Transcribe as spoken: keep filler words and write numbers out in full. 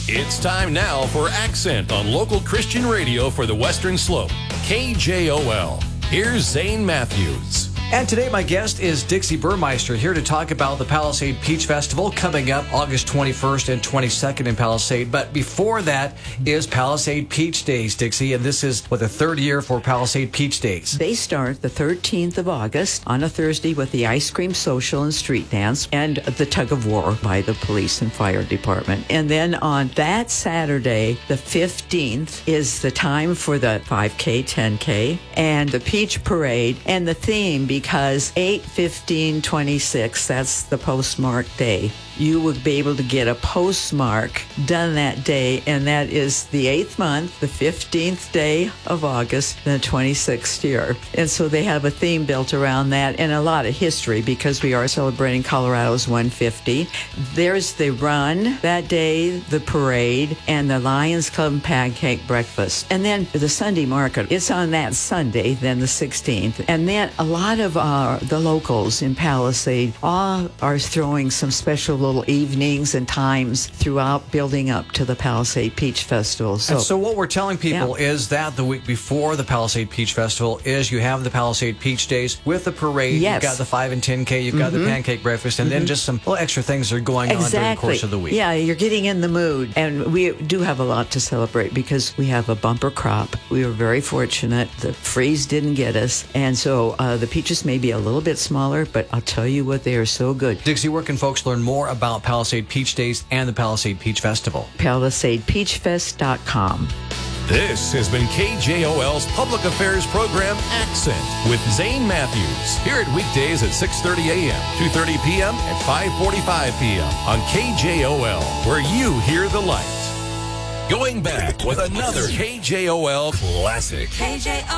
It's time now for Accent on local Christian radio for the Western Slope. K J O L. Here's Zane Matthews. And today my guest is Dixie Burmeister, here to talk about the Palisade Peach Festival coming up August twenty-first and twenty-second in Palisade. But before that is Palisade Peach Days, Dixie, and this is, what, the third year for Palisade Peach Days. They start the thirteenth of August on a Thursday with the ice cream social and street dance and the tug of war by the police and fire department. And then on that Saturday, the fifteenth, is the time for the five K, ten K, and the Peach Parade. And the theme, because eight fifteen twenty-six, that's the postmark day. You would be able to get a postmark done that day, and that is the eighth month, the fifteenth day of August, the twenty-sixth year. And so they have a theme built around that and a lot of history because we are celebrating Colorado's one fifty. There's the run that day, the parade, and the Lions Club pancake breakfast. And then the Sunday market, it's on that Sunday, then the sixteenth. And then a lot of uh, the locals in Palisade all are throwing some special little evenings and times throughout building up to the Palisade Peach Festival. So, and so what we're telling people yeah. is that the week before the Palisade Peach Festival is you have the Palisade Peach Days with the parade. Yes. You've got the five and ten K, you've mm-hmm. got the pancake breakfast, and mm-hmm. then just some little extra things that are going exactly. on during the course of the week. Yeah, you're getting in the mood. And we do have a lot to celebrate because we have a bumper crop. We were very fortunate. The freeze didn't get us. And so uh, the peaches may be a little bit smaller, but I'll tell you what, they are so good. Dixie, where can folks learn more about Palisade Peach Days and the Palisade Peach Festival? Palisade Peach Fest dot com. This has been K J O L's public affairs program, Accent, with Zane Matthews. Hear it weekdays at six thirty a.m., two thirty p.m., and five forty-five p.m. on K J O L, where you hear the light. Going back with another K J O L classic. K J O L.